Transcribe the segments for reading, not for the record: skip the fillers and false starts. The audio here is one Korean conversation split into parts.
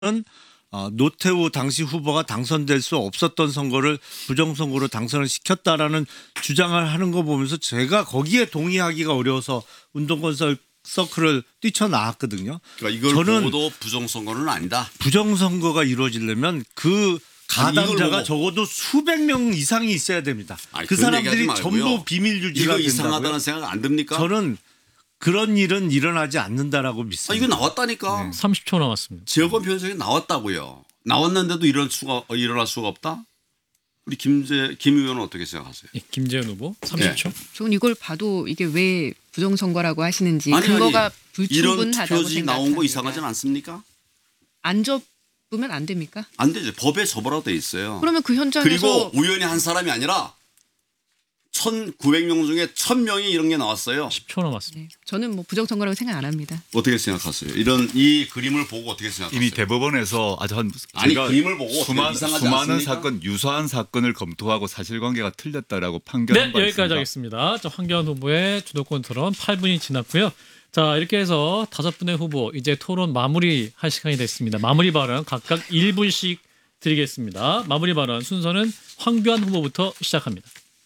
노태우 당시 후보가 당선될 수 없었던 선거를 부정선거로 당선을 시켰다라는 주장을 하는 거 보면서 제가 거기에 동의하기가 어려워서 운동권 서클을 뛰쳐나왔거든요. 그러니까 이걸 저는 보고도 부정선거는 아니다. 부정선거가 이루어지려면 그 가담자가 적어도 수백 명 이상이 있어야 됩니다. 아니, 그 그런 사람들이 얘기하지 말고요. 전부 비밀 유지가 이거 된다고요. 이상하다는 생각 안 듭니까? 저는 그런 일은 일어나지 않는다라고 믿습니다. 이거 나왔다니까. 30초 남았습니다. 지역원 표현성이 나왔다고요. 나왔는데도 일어날 수가 없다? 우리 김 의원은 어떻게 생각하세요? 예, 김재현 후보 30초. 저는 이걸 봐도 이게 왜 부정선거라고 하시는지 아니, 근거가 이런 불충분하다고 투표지 나온 거 생각합니다. 이상하진 않습니까? 안 접으면 안 됩니까? 안 되죠. 법에 접어라고 돼 있어요. 그러면 그 현장에서 그리고 우연히 한 사람이 아니라 1,900명 중에 1,000명이 이런 게 나왔어요. 10초 남았습니다. 네, 저는 뭐 부정선거라고 생각 안 합니다. 어떻게 생각하세요? 이 그림을 보고 어떻게 생각하세요? 이미 대법원에서 아니, 제가 그림을 보고 수많은 이상하지 않습니까? 사건 유사한 사건을 검토하고 사실관계가 틀렸다라고 판결한 네, 바 여기까지 있습니다. 하겠습니다. 자, 황교안 후보의 주도권 토론 8분이 지났고요. 자, 이렇게 해서 5분의 후보 이제 토론 마무리할 시간이 됐습니다. 마무리 발언 각각 1분씩 드리겠습니다. 마무리 발언 순서는 황교안 후보부터 시작합니다.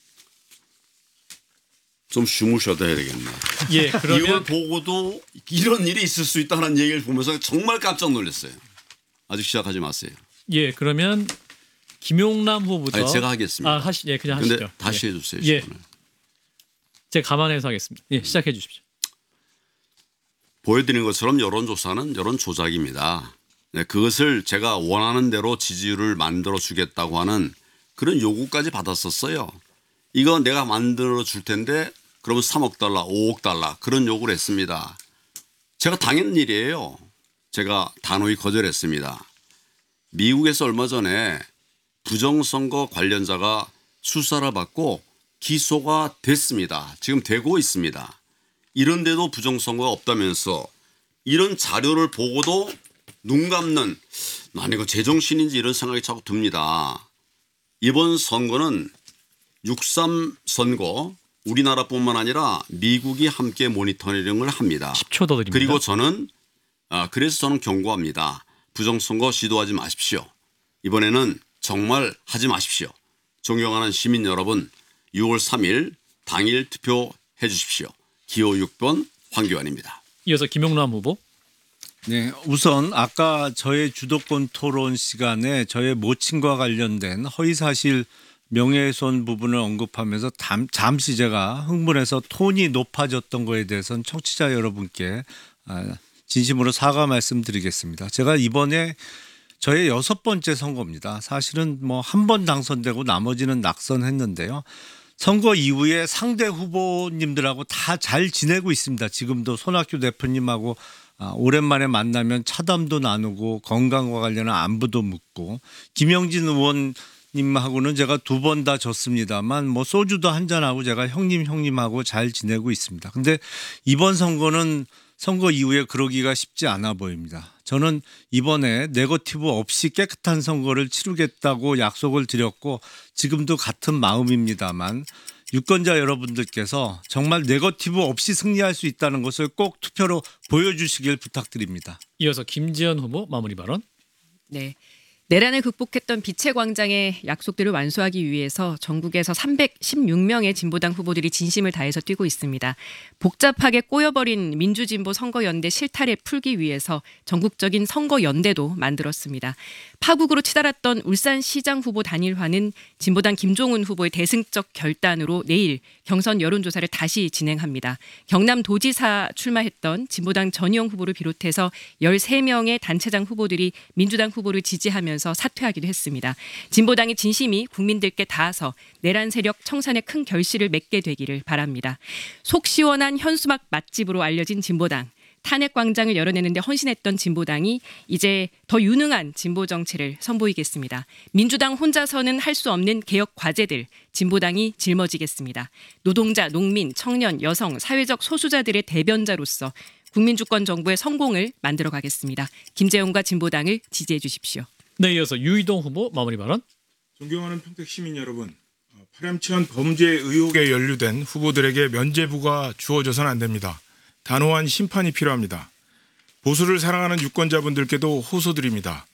좀 주무셔도 해야 되겠네. 예, 이걸 그러면 보고도 이런 일이 있을 수 있다는 얘기를 보면서 정말 깜짝 놀랐어요. 아직 시작하지 마세요. 예, 그러면 김용남 후보부터 아니, 제가 하겠습니다. 예, 그냥 근데 하시죠. 다시 예. 해주세요. 예. 시간을. 제가 감안해서 하겠습니다. 예, 시작해 주십시오. 보여드린 것처럼 여론조사는 여론 조작입니다. 네, 그것을 제가 원하는 대로 지지율을 만들어 주겠다고 하는 그런 요구까지 받았었어요. 이거 내가 만들어 줄 텐데 그러면 3억 달러, 5억 달러 그런 요구를 했습니다. 제가 당연한 일이에요. 제가 단호히 거절했습니다. 미국에서 얼마 전에 부정선거 관련자가 수사를 받고 기소가 됐습니다. 지금 되고 있습니다. 이런데도 부정선거가 없다면서 이런 자료를 보고도 눈 감는 난 이거 제정신인지 이런 생각이 자꾸 듭니다. 이번 선거는 6.3 선거 우리나라뿐만 아니라 미국이 함께 모니터링을 합니다. 10초 더 드립니다. 그리고 저는 그래서 저는 경고합니다. 부정선거 시도하지 마십시오. 이번에는 정말 하지 마십시오. 존경하는 시민 여러분 6월 3일 당일 투표해 주십시오. 기호 6번 황교안입니다. 이어서 김용남 후보. 네, 우선 아까 저의 주도권 토론 시간에 저의 모친과 관련된 허위사실 명예훼손 부분을 언급하면서 잠시 제가 흥분해서 톤이 높아졌던 거에 대해서는 청취자 여러분께 진심으로 사과 말씀드리겠습니다. 제가 이번에 저의 6번째 선거입니다. 사실은 뭐 한 번 당선되고 나머지는 낙선했는데요. 선거 이후에 상대 후보님들하고 다 잘 지내고 있습니다. 지금도 손학규 대표님하고 오랜만에 만나면 차담도 나누고 건강과 관련한 안부도 묻고 김영진 의원님하고는 제가 2번 다 졌습니다만 뭐 소주도 한잔하고 제가 형님하고 잘 지내고 있습니다. 근데 이번 선거는 선거 이후에 그러기가 쉽지 않아 보입니다. 저는 이번에 네거티브 없이 깨끗한 선거를 치르겠다고 약속을 드렸고 지금도 같은 마음입니다만 유권자 여러분들께서 정말 네거티브 없이 승리할 수 있다는 것을 꼭 투표로 보여주시길 부탁드립니다. 이어서 김지현 후보 마무리 발언. 네. 내란을 극복했던 빛의 광장의 약속들을 완수하기 위해서 전국에서 316명의 진보당 후보들이 진심을 다해서 뛰고 있습니다. 복잡하게 꼬여버린 민주진보 선거연대 실타래 풀기 위해서 전국적인 선거연대도 만들었습니다. 파국으로 치달았던 울산시장 후보 단일화는 진보당 김종훈 후보의 대승적 결단으로 내일 경선 여론조사를 다시 진행합니다. 경남도지사 출마했던 진보당 전희영 후보를 비롯해서 13명의 단체장 후보들이 민주당 후보를 지지하면서 사퇴하기도 했습니다. 진보당의 진심이 국민들께 닿아서 내란 세력 청산에 큰 결실을 맺게 되기를 바랍니다. 속 시원한 현수막 맛집으로 알려진 진보당. 탄핵광장을 열어내는데 헌신했던 진보당이 이제 더 유능한 진보 정체를 선보이겠습니다. 민주당 혼자서는 할 수 없는 개혁 과제들 진보당이 짊어지겠습니다. 노동자, 농민, 청년, 여성, 사회적 소수자들의 대변자로서 국민주권 정부의 성공을 만들어 가겠습니다. 김재용과 진보당을 지지해 주십시오. 네, 이어서 유이동 후보 마무리 발언. 존경하는 평택 시민 여러분, 파렴치한 범죄 의혹에 연루된 후보들에게 면죄부가 주어져서는 안 됩니다. 단호한 심판이 필요합니다. 보수를 사랑하는 유권자분들께도 호소드립니다.